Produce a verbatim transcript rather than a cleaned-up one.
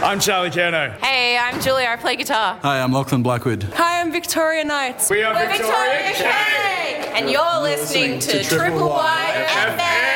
I'm Charlie Kerno. Hey, I'm Julia. I play guitar. Hi, I'm Lachlan Blackwood. Hi, I'm Victoria Knights. We are We're Victoria, Victoria K. And you're listening to Triple Y F M.